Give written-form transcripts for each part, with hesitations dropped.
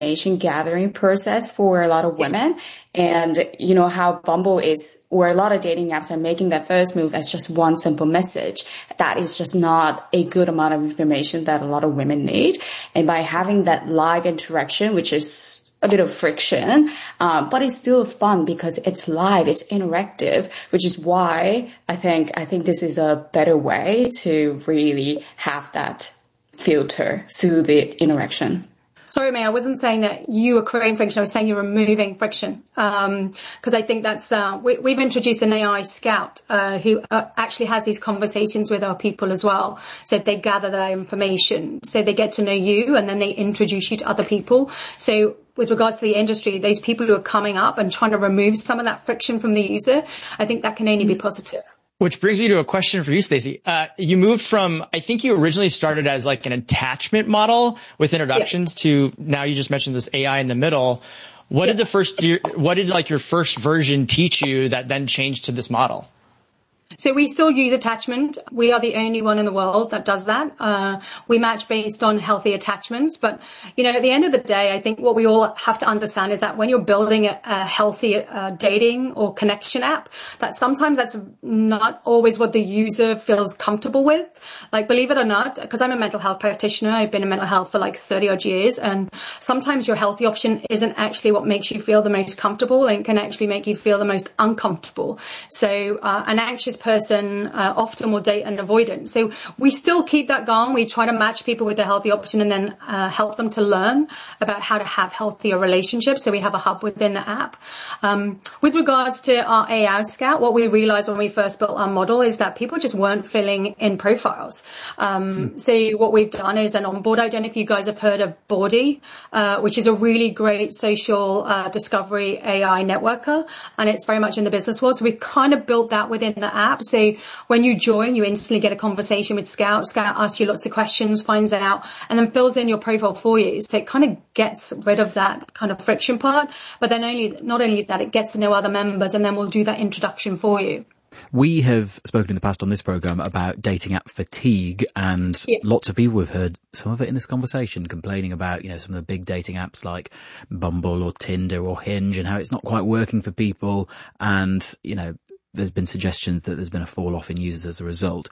information gathering process for a lot of women. And you know how Bumble is, or a lot of dating apps are making that first move as just one simple message. That is just not a good amount of information that a lot of women need. And by having that live interaction, which is a bit of friction, but it's still fun because it's live, it's interactive, which is why I think this is a better way to really have that filter through the interaction. Sorry, May, I wasn't saying that you were creating friction. I was saying you're removing friction. Because I think that's, we've introduced an AI scout, who actually has these conversations with our people as well. So they gather their information. So they get to know you and then they introduce you to other people. So with regards to the industry, those people who are coming up and trying to remove some of that friction from the user, I think that can only be positive. Which brings me to a question for you, Stacey. You moved from, I think you originally started as like an attachment model with introductions to now you just mentioned this AI in the middle. What did your first version teach you that then changed to this model? So we still use attachment. We are the only one in the world that does that. We match based on healthy attachments. But, you know, at the end of the day, I think what we all have to understand is that when you're building a healthy dating or connection app, that sometimes that's not always what the user feels comfortable with. Like, believe it or not, because I'm a mental health practitioner, I've been in mental health for like 30 odd years. And sometimes your healthy option isn't actually what makes you feel the most comfortable and can actually make you feel the most uncomfortable. So an anxious person often will date an avoidant. So we still keep that going. We try to match people with the healthy option and then help them to learn about how to have healthier relationships. So we have a hub within the app. With regards to our AI Scout, what we realized when we first built our model is that people just weren't filling in profiles. So what we've done is an onboard. I don't know if you guys have heard of Boardy, which is a really great social discovery AI networker, and it's very much in the business world. So we've kind of built that within the app. So when you join, you instantly get a conversation with Scout. Scout asks you lots of questions, finds out, and then fills in your profile for you. So it kind of gets rid of that kind of friction part. But then not only that, it gets to know other members, and then we'll do that introduction for you. We have spoken in the past on this program about dating app fatigue, and lots of people have heard some of it in this conversation complaining about, you know, some of the big dating apps like Bumble or Tinder or Hinge and how it's not quite working for people. And, you know, there's been suggestions that there's been a fall off in users as a result.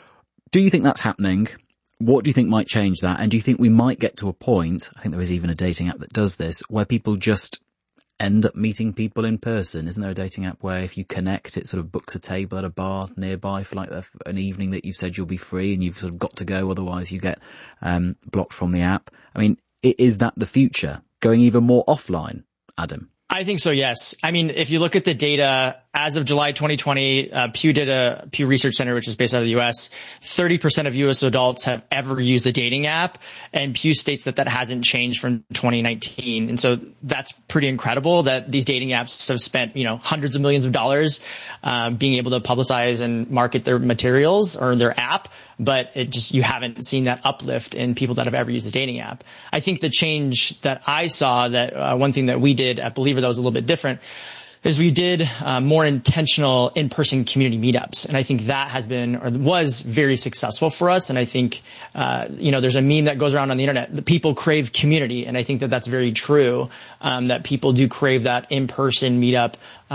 Do you think that's happening? What do you think might change that? And do you think we might get to a point, I think there is even a dating app that does this, where people just end up meeting people in person? Isn't there a dating app where if you connect, it sort of books a table at a bar nearby for like an evening that you've said you'll be free and you've sort of got to go, otherwise you get blocked from the app? I mean, is that the future, going even more offline, Adam? I think so, yes. I mean, if you look at the data, as of July 2020, Pew Research Center, which is based out of the US, 30% of US adults have ever used a dating app. And Pew states that hasn't changed from 2019. And so that's pretty incredible that these dating apps have spent, you know, hundreds of millions of dollars, being able to publicize and market their materials or their app. But you haven't seen that uplift in people that have ever used a dating app. I think the change that I saw, that one thing that we did at Believer that was a little bit different, is we did more intentional in-person community meetups. And I think that has been, or was, very successful for us. And I think, you know, there's a meme that goes around on the internet, that people crave community. And I think that that's very true, that people do crave that in-person meetup.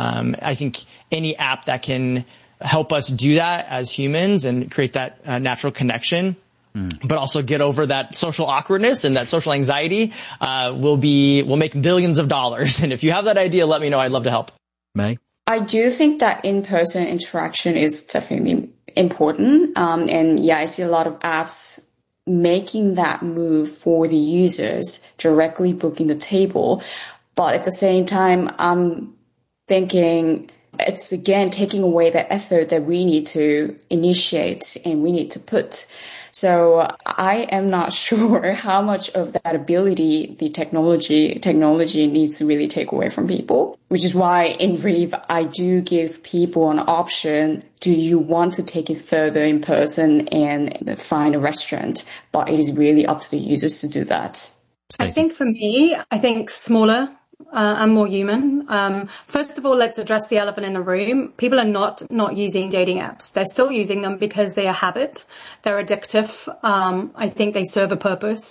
I think any app that can help us do that as humans and create that natural connection, but also get over that social awkwardness and that social anxiety, will make billions of dollars. And if you have that idea, let me know. I'd love to help. May? I do think that in-person interaction is definitely important. And yeah, I see a lot of apps making that move for the users, directly booking the table. But at the same time, I'm thinking it's again taking away the effort that we need to initiate and we need to put. So I am not sure how much of that ability the technology needs to really take away from people, which is why in Reeve, I do give people an option. Do you want to take it further in person and find a restaurant? But it is really up to the users to do that. Stacey? I think for me, smaller. And more human. First of all, let's address the elephant in the room. People are not using dating apps. They're still using them because they are habit. They're addictive. I think they serve a purpose.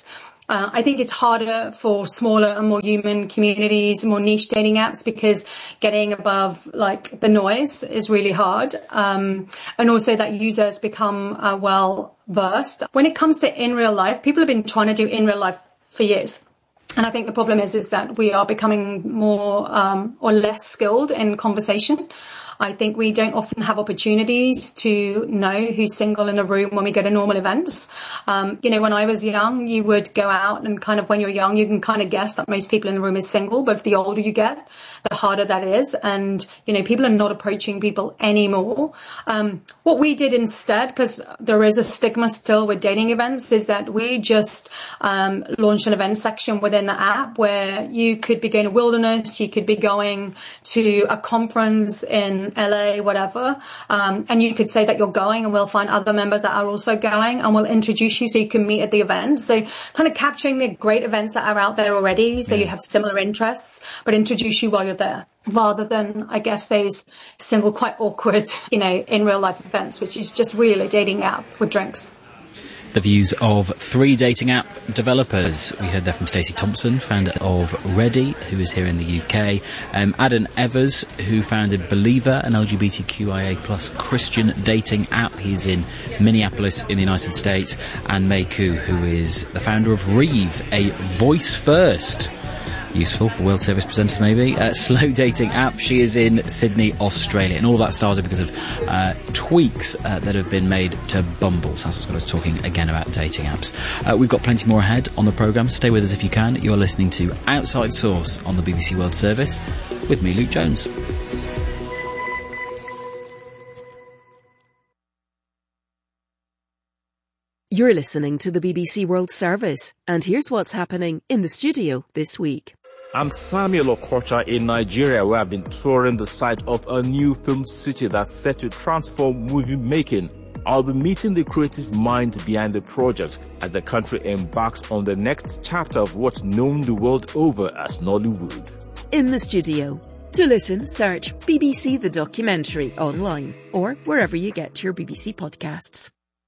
I think it's harder for smaller and more human communities, more niche dating apps, because getting above like the noise is really hard. And also that users become well versed. When it comes to in real life, people have been trying to do in real life for years. And I think the problem is that we are becoming more or less skilled in conversation. I think we don't often have opportunities to know who's single in a room when we go to normal events. When I was young, you would go out and kind of, when you're young, you can kind of guess that most people in the room is single, but the older you get, the harder that is. And, people are not approaching people anymore. What we did instead, because there is a stigma still with dating events, is that we just launched an event section within the app where you could be going to Wilderness, you could be going to a conference in LA, whatever, and you could say that you're going, and we'll find other members that are also going, and we'll introduce you so you can meet at the event. So kind of capturing the great events that are out there already, so you have similar interests, but introduce you while you're there, rather than, I guess, those single, quite awkward, in real life events, which is just really a dating app with drinks. The views of 3 dating app developers. We heard there from Stacey Thompson, founder of Ready, who is here in the UK. Adam Evers, who founded Believer, an LGBTQIA plus Christian dating app. He's in Minneapolis in the United States. And Mei Ku, who is the founder of Reeve, a voice first. Useful for World Service presenters, maybe. Slow dating app. She is in Sydney, Australia. And all of that started because of tweaks that have been made to Bumble. So that's what's got us talking again about dating apps. We've got plenty more ahead on the programme. Stay with us if you can. You are listening to Outside Source on the BBC World Service with me, Luke Jones. You're listening to the BBC World Service, and here's what's happening in the studio this week. I'm Samuel Okocha in Nigeria, where I've been touring the site of a new film city that's set to transform movie making. I'll be meeting the creative mind behind the project as the country embarks on the next chapter of what's known the world over as Nollywood. In the studio. To listen, search BBC The Documentary online or wherever you get your BBC podcasts.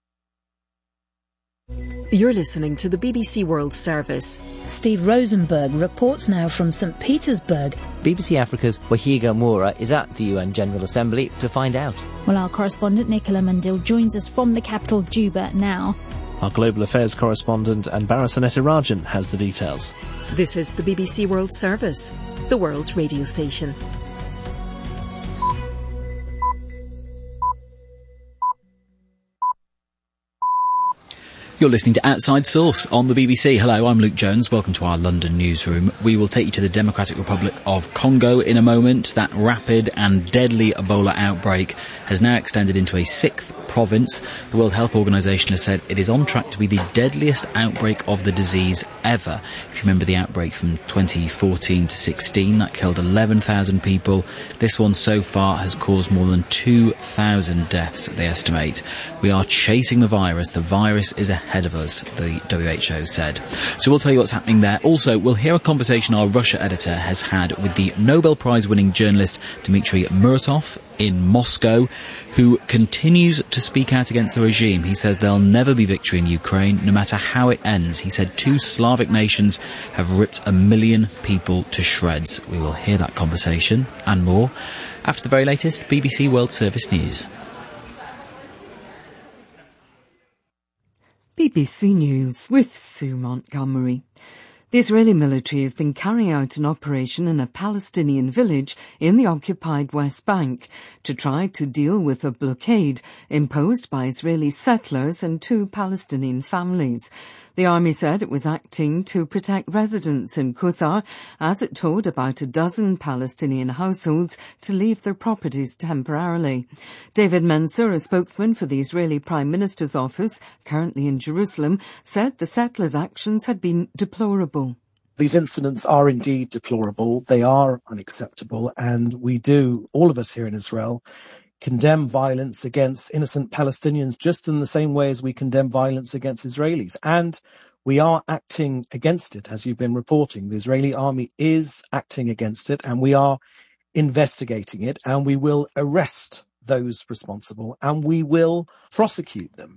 You're listening to the BBC World Service. Steve Rosenberg reports now from St. Petersburg. BBC Africa's Wahiga Moura is at the UN General Assembly to find out. Well, our correspondent Nicola Mundil joins us from the capital Juba now. Our global affairs correspondent Anbara Sanetirajan has the details. This is the BBC World Service, the world's radio station. You're listening to Outside Source on the BBC. Hello, I'm Luke Jones. Welcome to our London newsroom. We will take you to the Democratic Republic of Congo in a moment. That rapid and deadly Ebola outbreak has now extended into a 6th province. The World Health Organization has said it is on track to be the deadliest outbreak of the disease ever. If you remember the outbreak from 2014 to 16, that killed 11,000 people. This one so far has caused more than 2,000 deaths, they estimate. We are chasing the virus. The virus is ahead of us, the WHO said. So we'll tell you what's happening there. Also, we'll hear a conversation our Russia editor has had with the Nobel Prize-winning journalist Dmitry Muratov in Moscow, who continues to speak out against the regime. He says there'll never be victory in Ukraine, no matter how it ends. He said 2 Slavic nations have ripped 1 million people to shreds. We will hear that conversation and more after the very latest BBC World Service news. BBC News with Sue Montgomery. The Israeli military has been carrying out an operation in a Palestinian village in the occupied West Bank to try to deal with a blockade imposed by Israeli settlers and 2 Palestinian families. The army said it was acting to protect residents in Qusar as it told about a dozen Palestinian households to leave their properties temporarily. David Mansour, a spokesman for the Israeli Prime Minister's office, currently in Jerusalem, said the settlers' actions had been deplorable. These incidents are indeed deplorable. They are unacceptable. And we do, all of us here in Israel, condemn violence against innocent Palestinians just in the same way as we condemn violence against Israelis. And we are acting against it, as you've been reporting. The Israeli army is acting against it, and we are investigating it, and we will arrest those responsible, and we will prosecute them.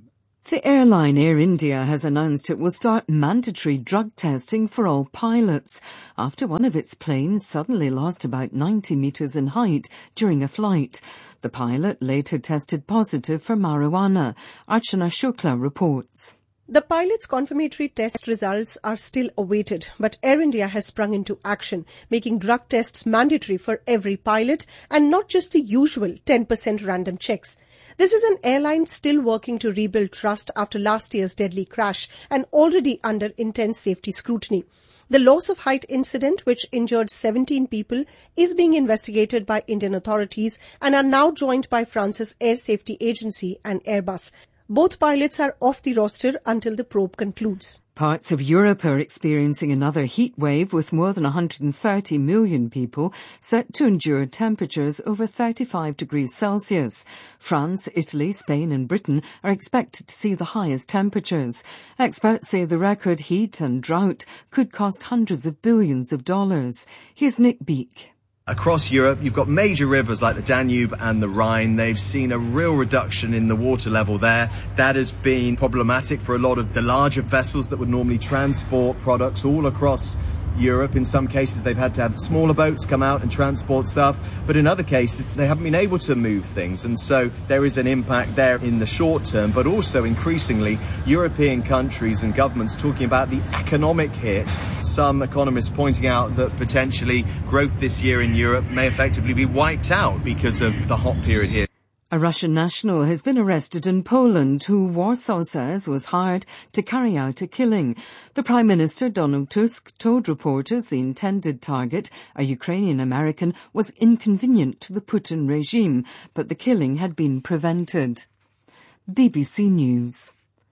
The airline Air India has announced it will start mandatory drug testing for all pilots after one of its planes suddenly lost about 90 metres in height during a flight. The pilot later tested positive for marijuana. Archana Shukla reports. The pilot's confirmatory test results are still awaited, but Air India has sprung into action, making drug tests mandatory for every pilot and not just the usual 10% random checks. This is an airline still working to rebuild trust after last year's deadly crash and already under intense safety scrutiny. The loss of height incident, which injured 17 people, is being investigated by Indian authorities and are now joined by France's Air Safety Agency and Airbus. Both pilots are off the roster until the probe concludes. Parts of Europe are experiencing another heat wave with more than 130 million people set to endure temperatures over 35 degrees Celsius. France, Italy, Spain and Britain are expected to see the highest temperatures. Experts say the record heat and drought could cost hundreds of billions of dollars. Here's Nick Beak. Across Europe, you've got major rivers like the Danube and the Rhine. They've seen a real reduction in the water level there. That has been problematic for a lot of the larger vessels that would normally transport products all across Europe. In some cases, they've had to have smaller boats come out and transport stuff. But in other cases, they haven't been able to move things. And so there is an impact there in the short term, but also increasingly European countries and governments talking about the economic hit. Some economists pointing out that potentially growth this year in Europe may effectively be wiped out because of the hot period here. A Russian national has been arrested in Poland who Warsaw says was hired to carry out a killing. The Prime Minister, Donald Tusk, told reporters the intended target, a Ukrainian American, was inconvenient to the Putin regime, but the killing had been prevented. BBC News.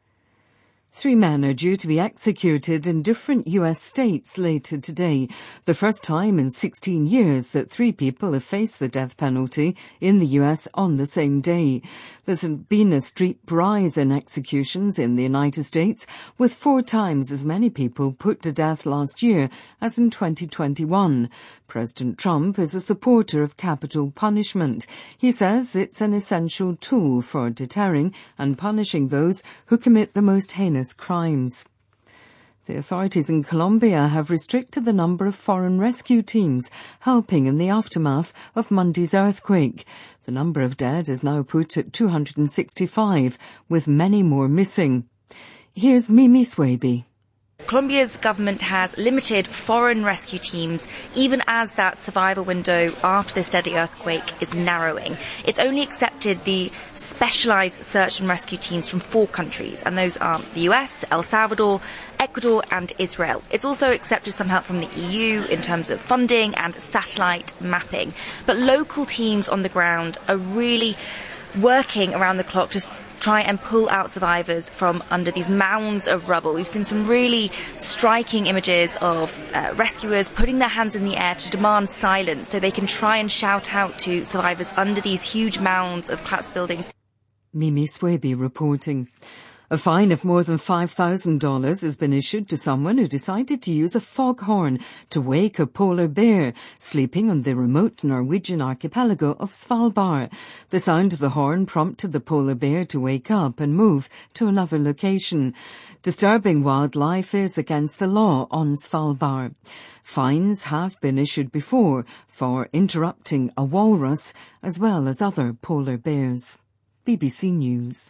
3 men are due to be executed in different US states later today. The first time in 16 years that 3 people have faced the death penalty in the US on the same day. There's been a steep rise in executions in the United States, with 4 times as many people put to death last year as in 2021. President Trump is a supporter of capital punishment. He says it's an essential tool for deterring and punishing those who commit the most heinous crimes. The authorities in Colombia have restricted the number of foreign rescue teams helping in the aftermath of Monday's earthquake. The number of dead is now put at 265, with many more missing. Here's Mimi Swaby. Colombia's government has limited foreign rescue teams even as that survival window after this deadly earthquake is narrowing. It's only accepted the specialised search and rescue teams from 4 countries, and those are the US, El Salvador, Ecuador and Israel. It's also accepted some help from the EU in terms of funding and satellite mapping. But local teams on the ground are really working around the clock to try and pull out survivors from under these mounds of rubble. We've seen some really striking images of rescuers putting their hands in the air to demand silence so they can try and shout out to survivors under these huge mounds of collapsed buildings. Mimi Swaby reporting. A fine of more than $5,000 has been issued to someone who decided to use a foghorn to wake a polar bear sleeping on the remote Norwegian archipelago of Svalbard. The sound of the horn prompted the polar bear to wake up and move to another location. Disturbing wildlife is against the law on Svalbard. Fines have been issued before for interrupting a walrus as well as other polar bears. BBC News.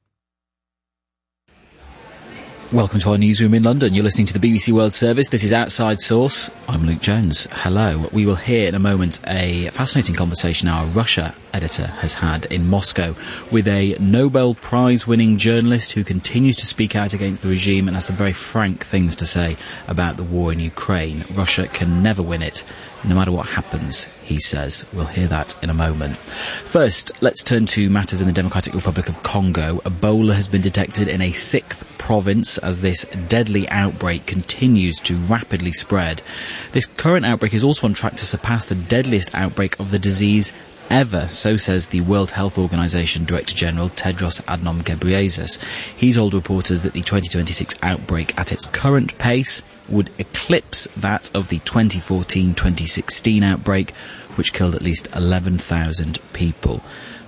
Welcome to our newsroom in London. You're listening to the BBC World Service. This is Outside Source. I'm Luke Jones. Hello. We will hear in a moment a fascinating conversation our Russia editor has had in Moscow with a Nobel Prize-winning journalist who continues to speak out against the regime and has some very frank things to say about the war in Ukraine. Russia can never win it, no matter what happens, he says. We'll hear that in a moment. First, let's turn to matters in the Democratic Republic of Congo. Ebola has been detected in a 6th province as this deadly outbreak continues to rapidly spread. This current outbreak is also on track to surpass the deadliest outbreak of the disease ever, so says the World Health Organization Director General Tedros Adhanom Ghebreyesus. He told reporters that the 2026 outbreak at its current pace would eclipse that of the 2014-2016 outbreak, which killed at least 11,000 people.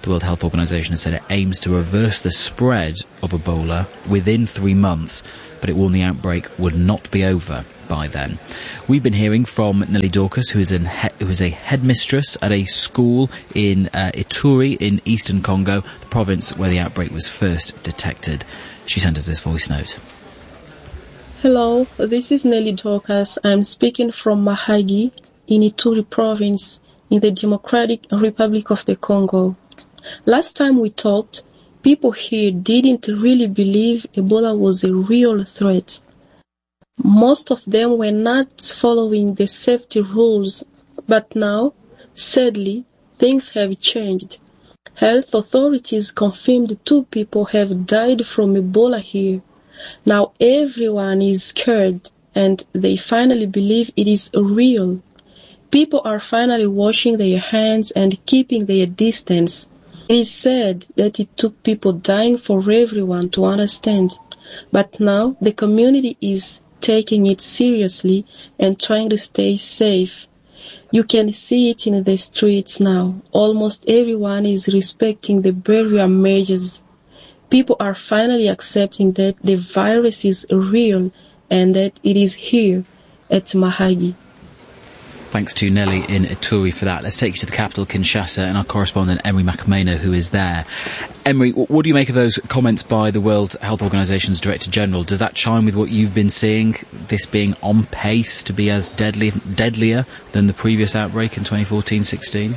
The World Health Organization has said it aims to reverse the spread of Ebola within 3 months, but it warned the outbreak would not be over by then. We've been hearing from Nelly Dorcas, who is a headmistress at a school in Ituri in eastern Congo, the province where the outbreak was first detected. She sent us this voice note. Hello, this is Nelly Dorcas. I'm speaking from Mahagi in Ituri province in the Democratic Republic of the Congo. Last time we talked, people here didn't really believe Ebola was a real threat. Most of them were not following the safety rules, but now, sadly, things have changed. Health authorities confirmed 2 people have died from Ebola here. Now everyone is scared and they finally believe it is real. People are finally washing their hands and keeping their distance. It is said that it took people dying for everyone to understand, but now the community is taking it seriously and trying to stay safe. You can see it in the streets now. Almost everyone is respecting the barrier measures. People are finally accepting that the virus is real and that it is here at Mahagi. Thanks to Nelly in Ituri for that. Let's take you to the capital, Kinshasa, and our correspondent, Emery Makamena, who is there. Emery, what do you make of those comments by the World Health Organization's Director General? Does that chime with what you've been seeing, this being on pace to be as deadlier than the previous outbreak in 2014-16?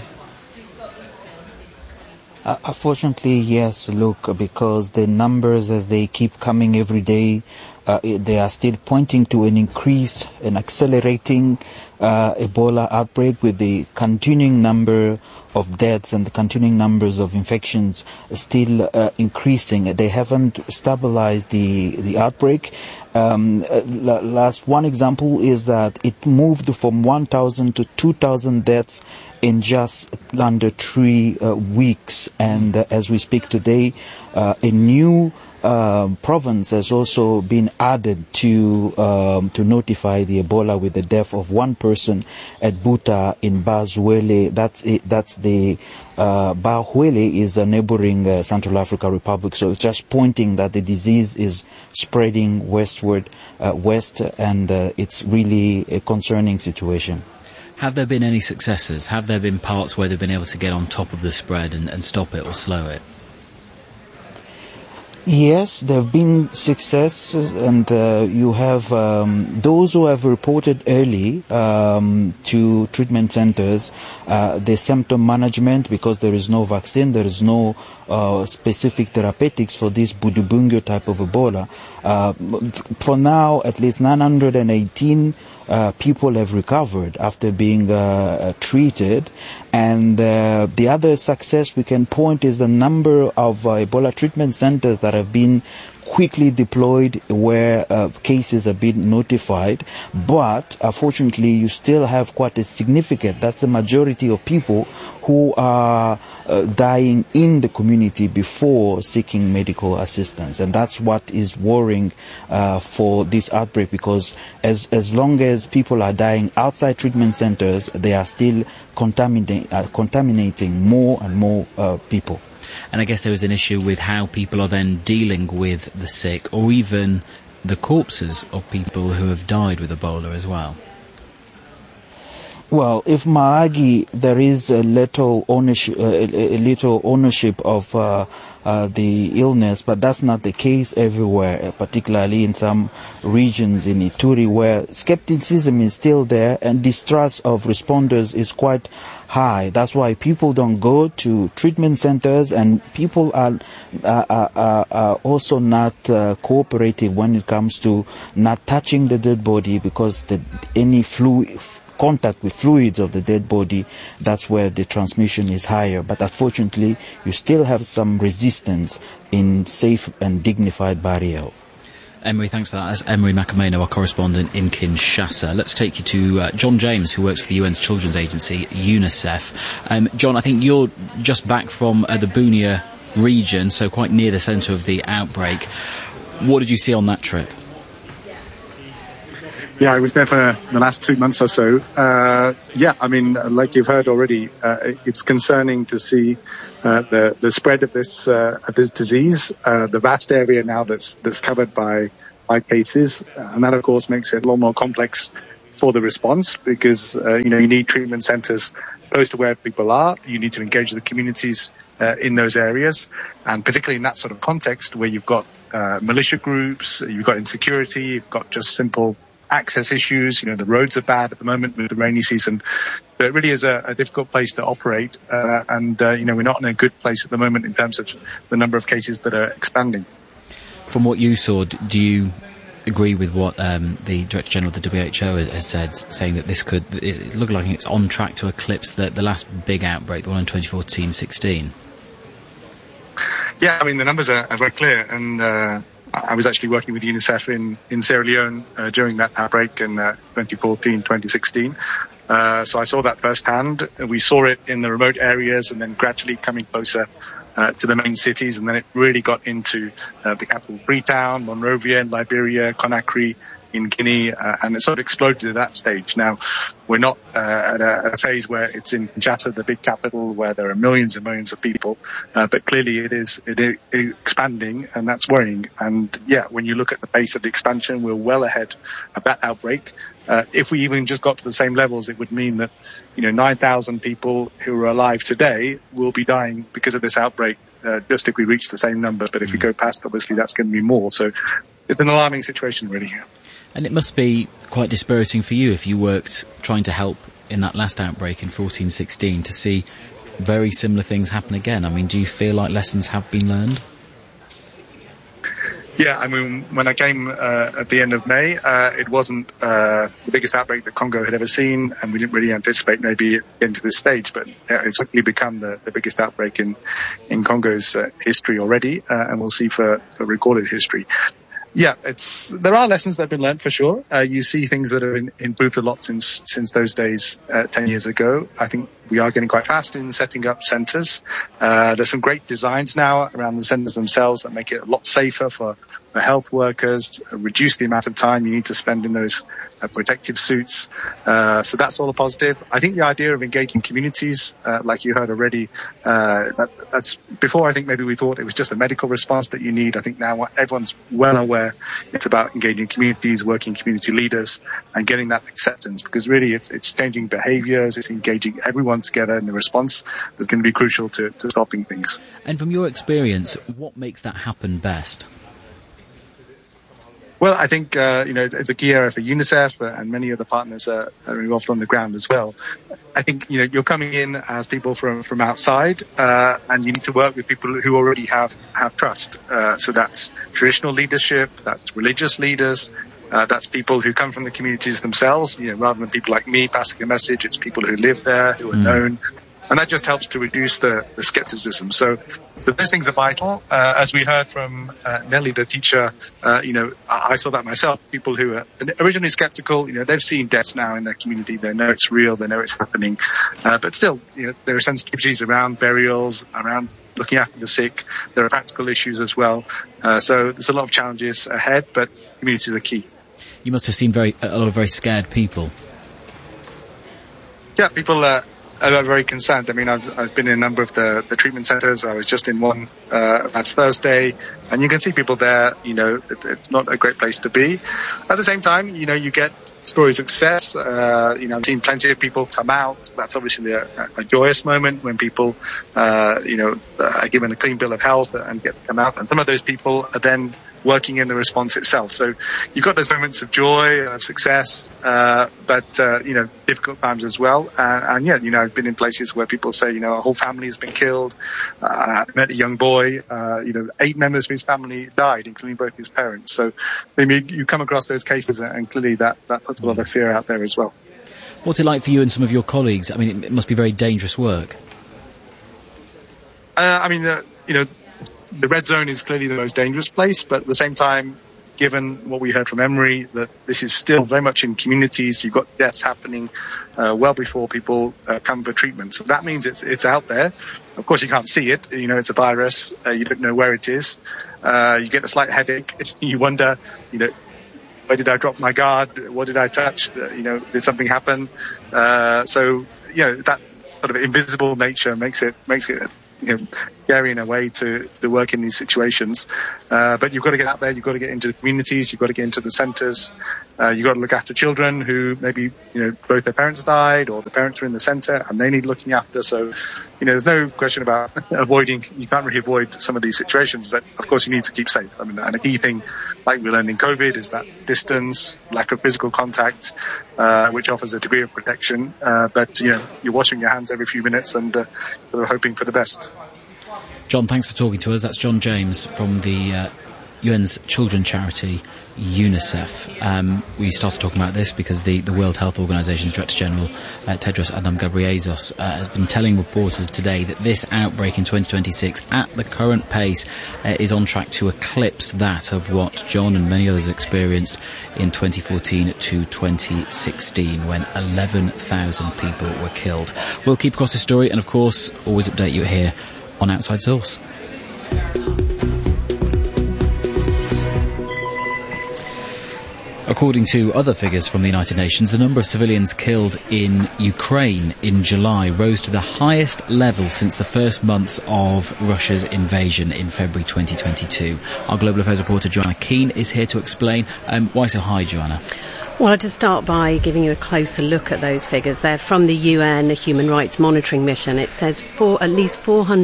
Unfortunately, yes, look, because the numbers as they keep coming every day, they are still pointing to an increase, an accelerating Ebola outbreak with the continuing number of deaths and the continuing numbers of infections still increasing. They haven't stabilized the outbreak. Last one example is that it moved from 1,000 to 2,000 deaths in just under 3 weeks. And as we speak today, a new province has also been added to notify the Ebola with the death of 1 person at Buta in Bazuele. That's the Bahuele is a neighboring Central Africa Republic. So it's just pointing that the disease is spreading westward, west, and it's really a concerning situation. Have there been any successes? Have there been parts where they've been able to get on top of the spread and stop it or slow it? Yes, there have been successes, and you have those who have reported early to treatment centers the symptom management, because there is no vaccine, there is no specific therapeutics for this Budubungo type of Ebola. For now, at least 918 people have recovered after being treated, and the other success we can point is the number of Ebola treatment centers that have been quickly deployed where cases have been notified. But unfortunately, you still have quite a significant, that's the majority of people who are dying in the community before seeking medical assistance. And that's what is worrying for this outbreak, because as long as people are dying outside treatment centers, they are still contaminating more and more people. And I guess there is an issue with how people are then dealing with the sick, or even the corpses of people who have died with Ebola as well. Well, if Mahagi, there is a little ownership of the illness, but that's not the case everywhere, particularly in some regions in Ituri where skepticism is still there and distrust of responders is quite high. That's why people don't go to treatment centers, and people are also not cooperative when it comes to not touching the dead body, because any contact with fluids of the dead body, that's where the transmission is higher. But unfortunately, you still have some resistance in safe and dignified burial. Emery, thanks for that. That's Emery Makamena, our correspondent in Kinshasa. Let's take you to John James, who works for the UN's children's agency, UNICEF. John, I think you're just back from the Bunia region, so quite near the centre of the outbreak. What did you see on that trip? Yeah, I was there for the last 2 months or so. I mean, like you've heard already, it's concerning to see the spread of this disease, the vast area now that's covered by cases, and that of course makes it a lot more complex for the response because you need treatment centres close to where people are. You need to engage the communities in those areas, and particularly in that sort of context where you've got militia groups, you've got insecurity, you've got just simple access issues. The roads are bad at the moment with the rainy season. So it really is a difficult place to operate. And we're not in a good place at the moment in terms of the number of cases that are expanding. From what you saw, do you agree with what the Director General of the WHO has said, saying that it looked like it's on track to eclipse the last big outbreak, the one in 2014-16? Yeah, I mean, the numbers are very clear. And I was actually working with UNICEF in Sierra Leone during that outbreak in 2014-2016. So I saw that firsthand. We saw it in the remote areas and then gradually coming closer to the main cities. And then it really got into the capital Freetown, Monrovia in Liberia, Conakry in Guinea, and it sort of exploded at that stage. Now, we're not at a phase where it's in Kinshasa, the big capital, where there are millions and millions of people, but clearly it is expanding, and that's worrying. And yeah, when you look at the pace of the expansion, we're well ahead of that outbreak. If we even just got to the same levels, it would mean that 9,000 people who are alive today will be dying because of this outbreak, just if we reach the same number. But if we go past, obviously that's going to be more. So it's an alarming situation, really. And it must be quite dispiriting for you if you worked trying to help in that last outbreak in 14-16 to see very similar things happen again. I mean, do you feel like lessons have been learned? Yeah, I mean, when I came at the end of May, it wasn't the biggest outbreak that Congo had ever seen, and we didn't really anticipate maybe getting to this stage, but it's quickly become the biggest outbreak in Congo's history already, and we'll see for recorded history. Yeah, there are lessons that have been learned for sure. You see things that have improved a lot since those days 10 years ago. I think we are getting quite fast in setting up centres. There's some great designs now around the centres themselves that make it a lot safer for health workers, reduce the amount of time you need to spend in those protective suits. So that's all a positive. I think the idea of engaging communities, like you heard already, that's before I think maybe we thought it was just a medical response that you need. I think now everyone's well aware it's about engaging communities, working community leaders, and getting that acceptance, because really it's changing behaviours, it's engaging everyone together in the response that's going to be crucial to stopping things. And from your experience, what makes that happen best? Well, I think, it's a key area for UNICEF and many other partners are involved on the ground as well. I think, you're coming in as people from outside, and you need to work with people who already have trust. So that's traditional leadership, that's religious leaders, that's people who come from the communities themselves, rather than people like me passing a message. It's people who live there, who are known. And that just helps to reduce the skepticism. So those things are vital. As we heard from Nelly, the teacher, I saw that myself. People who are originally skeptical, they've seen deaths now in their community. They know it's real. They know it's happening. But still, there are sensitivities around burials, around looking after the sick. There are practical issues as well. So there's a lot of challenges ahead, but communities are key. You must have seen a lot of very scared people. Yeah, people are very concerned. I mean, I've been in a number of the treatment centres. I was just in one last Thursday, and you can see people there. It's not a great place to be. At the same time, you get stories of success. I've seen plenty of people come out. That's obviously a joyous moment when people, are given a clean bill of health and get to come out. And some of those people are then working in the response itself. So you've got those moments of joy, of success, but difficult times as well. I've been in places where people say, a whole family has been killed. I met a young boy, 8 members of his family died, including both his parents. So maybe you come across those cases, and clearly that puts a lot of fear out there as well. What's it like for you and some of your colleagues? I mean, it must be very dangerous work. The red zone is clearly the most dangerous place, but at the same time, given what we heard from Emery, that this is still very much in communities, you've got deaths happening well before people come for treatment. So that means it's out there. Of course, you can't see it. It's a virus. You don't know where it is. You get a slight headache. You wonder, where did I drop my guard? What did I touch? Did something happen? So that sort of invisible nature makes it scary in a way to work in these situations. But you've got to get out there, you've got to get into the communities, you've got to get into the centres, you've got to look after children who maybe, both their parents died or the parents are in the centre and they need looking after. So, there's no question about you can't really avoid some of these situations, but of course you need to keep safe. I mean, and a key thing, like we learned in COVID, is that distance, lack of physical contact, which offers a degree of protection. But, you're washing your hands every few minutes and sort of hoping for the best. John, thanks for talking to us. That's John James from the UN's children's charity UNICEF. We started talking about this because the World Health Organization's Director General, Tedros Adhanom Ghebreyesus, has been telling reporters today that this outbreak in 2026, at the current pace, is on track to eclipse that of what John and many others experienced in 2014 to 2016, when 11,000 people were killed. We'll keep across the story and, of course, always update you here on Outside Source. According to other figures from the United Nations, the number of civilians killed in Ukraine in July rose to the highest level since the first months of Russia's invasion in February 2022. Our Global Affairs reporter Joanna Keane is here to explain. Why so high, Joanna? Well, to start by giving you a closer look at those figures, they're from the UN Human Rights Monitoring Mission. It says at least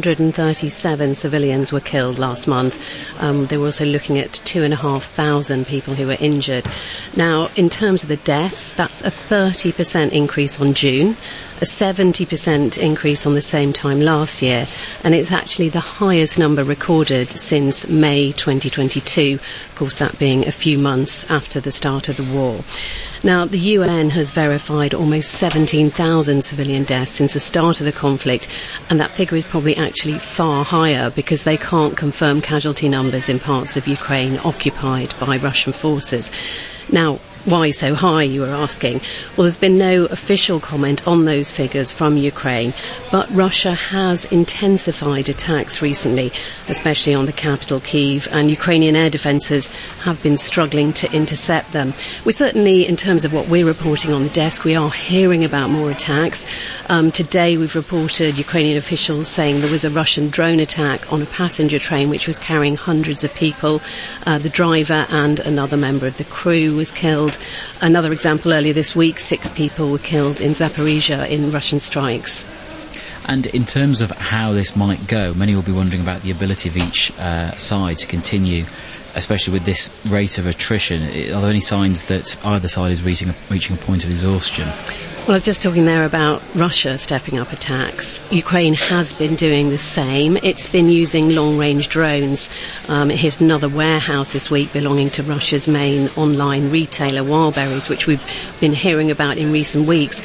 437 civilians were killed last month. They were also looking at 2,500 people who were injured. Now, in terms of the deaths, that's a 30% increase on June, a 70% increase on the same time last year, and it's actually the highest number recorded since May 2022, of course that being a few months after the start of the war. Now, the UN has verified almost 17,000 civilian deaths since the start of the conflict, and that figure is probably actually far higher because they can't confirm casualty numbers in parts of Ukraine occupied by Russian forces. Now, why so high, you were asking? Well, there's been no official comment on those figures from Ukraine, but Russia has intensified attacks recently, especially on the capital, Kyiv, and Ukrainian air defences have been struggling to intercept them. We certainly, in terms of what we're reporting on the desk, we are hearing about more attacks. Today we've reported Ukrainian officials saying there was a Russian drone attack on a passenger train which was carrying hundreds of people. The driver and another member of the crew was killed. Another example, earlier this week, 6 people were killed in Zaporizhia in Russian strikes. And in terms of how this might go, many will be wondering about the ability of each side to continue, especially with this rate of attrition. Are there any signs that either side is reaching a point of exhaustion? Well, I was just talking there about Russia stepping up attacks. Ukraine has been doing the same. It's been using long-range drones. It hit another warehouse this week belonging to Russia's main online retailer, Wildberries, which we've been hearing about in recent weeks.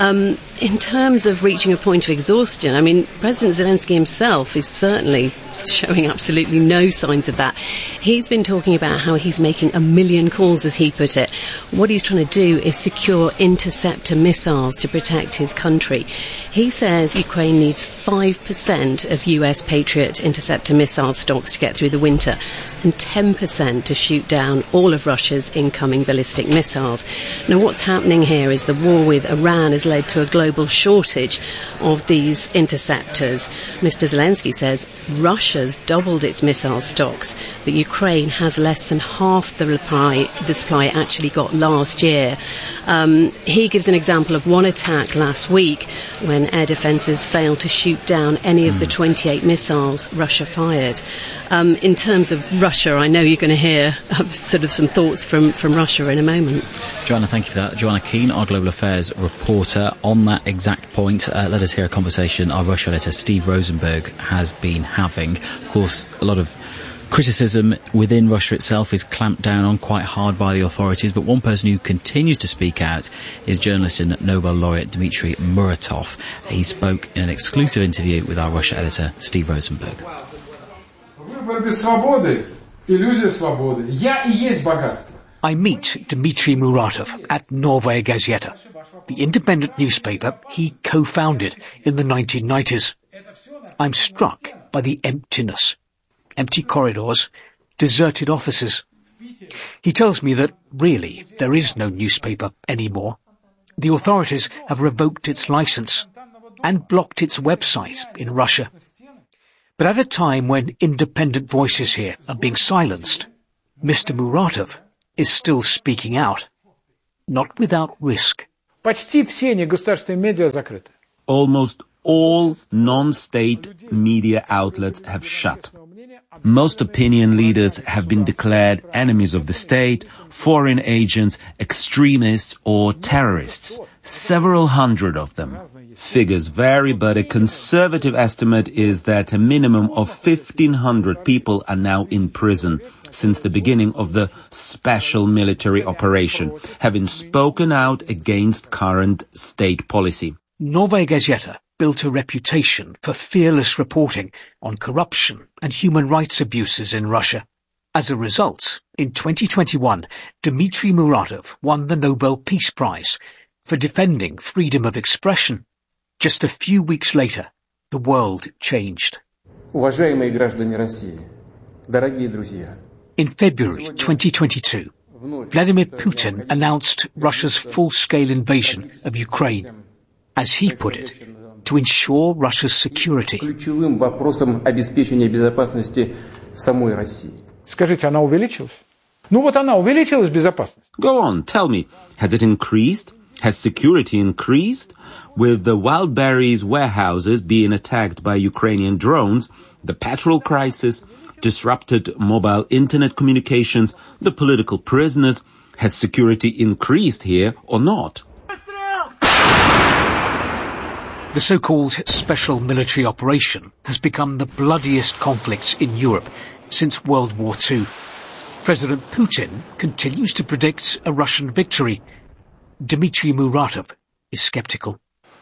In terms of reaching a point of exhaustion, I mean, President Zelensky himself is certainly showing absolutely no signs of that. He's been talking about how he's making 1 million calls, as he put it. What he's trying to do is secure interceptor missiles to protect his country. He says Ukraine needs 5% of US Patriot interceptor missile stocks to get through the winter, and 10% to shoot down all of Russia's incoming ballistic missiles. Now, what's happening here is the war with Iran has led to a global shortage of these interceptors. Mr. Zelensky says Russia's doubled its missile stocks, but Ukraine has less than half the supply it actually got last year. He gives an example of one attack last week when air defences failed to shoot down any of the 28 missiles Russia fired. In terms of Russia, I know you're going to hear sort of some thoughts from Russia in a moment. Joanna, thank you for that. Joanna Keane, our Global Affairs reporter. On that exact point, let us hear a conversation our Russia editor Steve Rosenberg has been having. Of course, a lot of criticism within Russia itself is clamped down on quite hard by the authorities, but one person who continues to speak out is journalist and Nobel laureate Dmitry Muratov. He spoke in an exclusive interview with our Russia editor Steve Rosenberg. I meet Dmitry Muratov at Novaya Gazeta, the independent newspaper he co-founded in the 1990s. I'm struck by the emptiness. Empty corridors, deserted offices. He tells me that, really, there is no newspaper anymore. The authorities have revoked its license and blocked its website in Russia. But at a time when independent voices here are being silenced, Mr. Muratov is still speaking out, not without risk. Almost all non-state media outlets have shut. Most opinion leaders have been declared enemies of the state, foreign agents, extremists, or terrorists. Several hundred of them. Figures vary, but a conservative estimate is that a minimum of 1,500 people are now in prison since the beginning of the special military operation, having spoken out against current state policy. Novaya Gazeta built a reputation for fearless reporting on corruption and human rights abuses in Russia. As a result, in 2021, Dmitry Muratov won the Nobel Peace Prize for defending freedom of expression. Just a few weeks later, the world changed. Уважаемые граждане России, дорогие друзья. In February 2022, Vladimir Putin announced Russia's full-scale invasion of Ukraine, as he put it, to ensure Russia's security. Ключевым вопросом обеспечения безопасности самой России. Скажите, она увеличилась? Ну вот она увеличилась безопасность. Go on, tell me, has it increased? Has security increased? With the Wildberries warehouses being attacked by Ukrainian drones, the petrol crisis, disrupted mobile internet communications, the political prisoners, has security increased here or not? The so-called special military operation has become the bloodiest conflict in Europe since World War II. President Putin continues to predict a Russian victory. Dmitry Muratov is skeptical.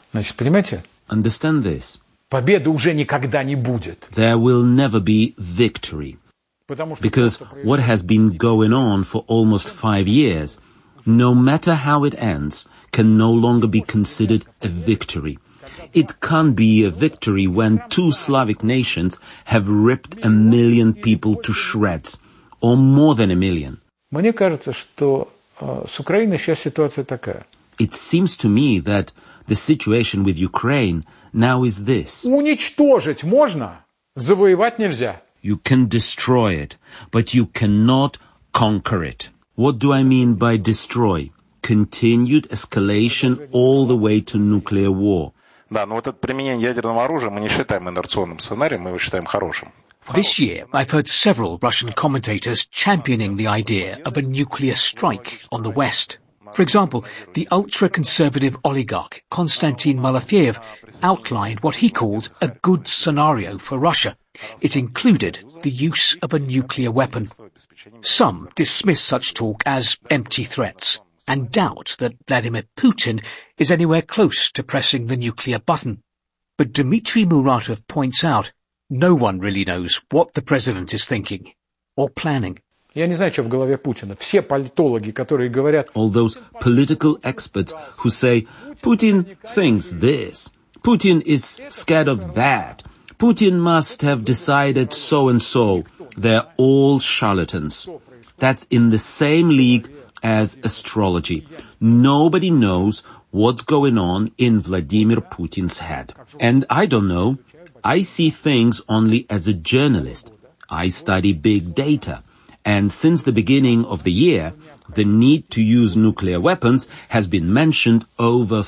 Understand this. Победы уже никогда не будет. There will never be victory. Because what has been going on for almost 5 years, no matter how it ends, can no longer be considered a victory. It can't be a victory when 2 Slavic nations have ripped 1 million people to shreds, or more than 1 million. Мне кажется, что с Украиной сейчас ситуация такая. It seems to me that the situation with Ukraine now is this. Уничтожить можно, завоевать нельзя. You can destroy it, but you cannot conquer it. What do I mean by destroy? Continued escalation all the way to nuclear war. Да, но вот это применение ядерного оружия мы не считаем инерционным сценарием, мы его считаем хорошим. This year, I've heard several Russian commentators championing the idea of a nuclear strike on the West. For example, the ultra-conservative oligarch Konstantin Malafeyev outlined what he called a good scenario for Russia. It included the use of a nuclear weapon. Some dismiss such talk as empty threats and doubt that Vladimir Putin is anywhere close to pressing the nuclear button. But Dmitry Muratov points out no one really knows what the president is thinking or planning. Я не знаю, что в голове Путина. Все политологи, которые говорят... All those political experts who say, Putin thinks this, Putin is scared of that, Putin must have decided so and so. They're all charlatans. That's in the same league as astrology. Nobody knows what's going on in Vladimir Putin's head. And I don't know. I see things only as a journalist. I study big data. And since the beginning of the year, the need to use nuclear weapons has been mentioned over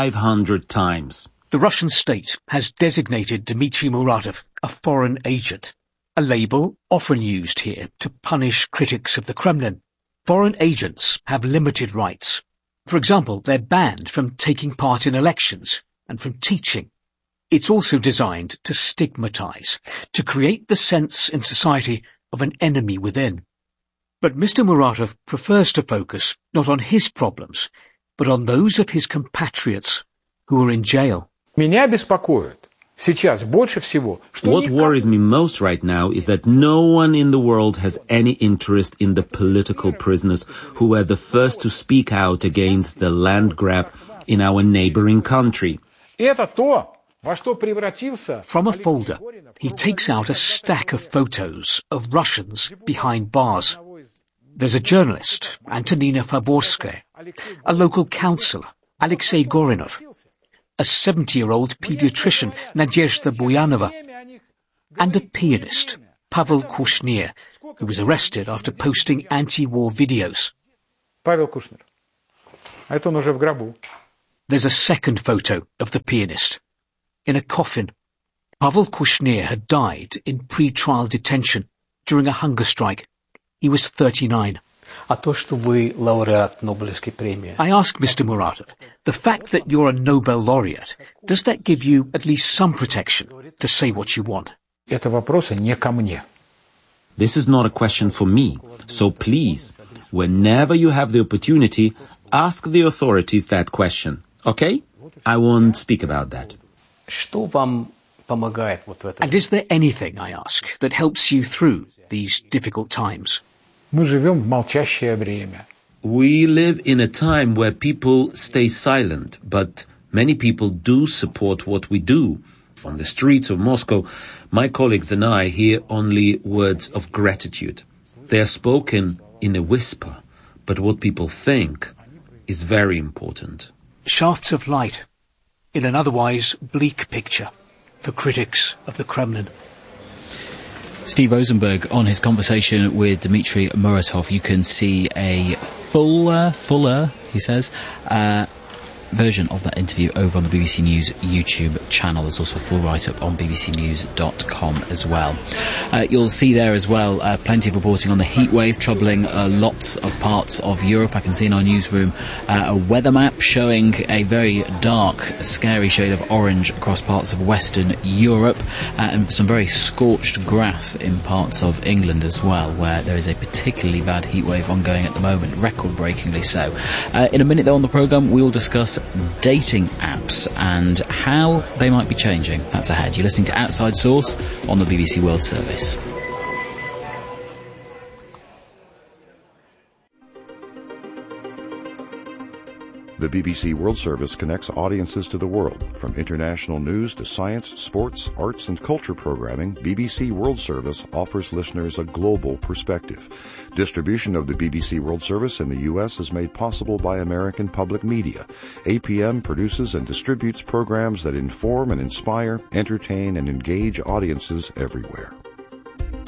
500 times. The Russian state has designated Dmitry Muratov a foreign agent, a label often used here to punish critics of the Kremlin. Foreign agents have limited rights. For example, they're banned from taking part in elections and from teaching. It's also designed to stigmatize, to create the sense in society of an enemy within. But Mr. Muratov prefers to focus not on his problems, but on those of his compatriots who are in jail. Меня беспокоит сейчас больше всего, что... What worries me most right now is that no one in the world has any interest in the political prisoners who were the first to speak out against the land grab in our neighboring country. Это то, во что превратился... From a folder, he takes out a stack of photos of Russians behind bars. There's a journalist, Antonina Favorskaya, a local councillor, Alexei Gorinov, a 70-year-old pediatrician, Nadezhda Boyanova, and a pianist, Pavel Kushnir, who was arrested after posting anti-war videos. Pavel Kushnir. Это он уже в гробу. There's a second photo of the pianist, in a coffin. Pavel Kushnir had died in pre-trial detention during a hunger strike. He was 39. А то, что вы лауреат Нобелевской премии. I asked Mr. Muratov, the fact that you're a Nobel laureate, does that give you at least some protection to say what you want? Это вопросы не ко мне. This is not a question for me, so please, whenever you have the opportunity, ask the authorities that question, okay? I won't speak about that. Что вам помогает вот в этом? And is there anything, I ask, that helps you through these difficult times? Мы живем в молчащее время. We live in a time where people stay silent, but many people do support what we do. On the streets of Moscow, my colleagues and I hear only words of gratitude. They are spoken in a whisper, but what people think is very important. Shafts of light in an otherwise bleak picture for critics of the Kremlin. Steve Rosenberg, on his conversation with Dmitry Muratov, you can see a fuller, he says, version of that interview over on the BBC News YouTube channel. There's also a full write-up on bbcnews.com as well. You'll see there as well plenty of reporting on the heat wave troubling lots of parts of Europe. I can see in our newsroom a weather map showing a very dark, scary shade of orange across parts of Western Europe, and some very scorched grass in parts of England as well, where there is a particularly bad heat wave ongoing at the moment, record-breakingly so. In a minute, though, on the programme, we will discuss dating apps and how they might be changing. That's ahead. You're listening to Outside Source on the BBC World Service. The BBC World Service connects audiences to the world. From international news to science, sports, arts, and culture programming, BBC World Service offers listeners a global perspective. Distribution of the BBC World Service in the U.S. is made possible by American Public Media. APM produces and distributes programs that inform and inspire, entertain, and engage audiences everywhere.